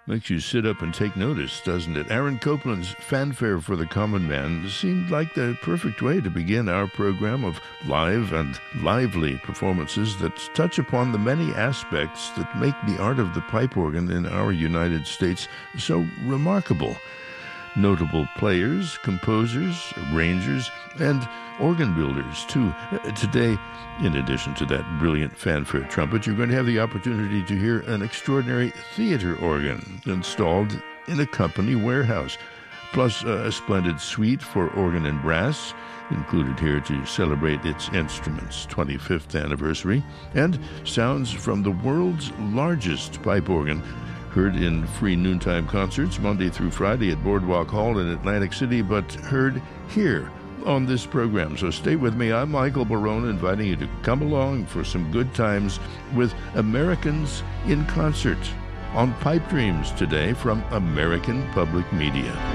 Makes you sit up and take notice, doesn't it? Aaron Copland's Fanfare for the Common Man seemed like the perfect way to begin our program of live and lively performances that touch upon the many aspects that make the art of the pipe organ in our United States so remarkable. Notable players, composers, arrangers, and organ builders, too. Today, in addition to that brilliant fanfare trumpet, you're going to have the opportunity to hear an extraordinary theater organ installed in a company warehouse, plus a splendid suite for organ and brass, included here to celebrate its instrument's 25th anniversary, and sounds from the world's largest pipe organ, heard in free noontime concerts Monday through Friday at Boardwalk Hall in Atlantic City, but heard here on this program. So stay with me. I'm Michael Barone, inviting you to come along for some good times with Americans in Concert on Pipe Dreams today from American Public Media.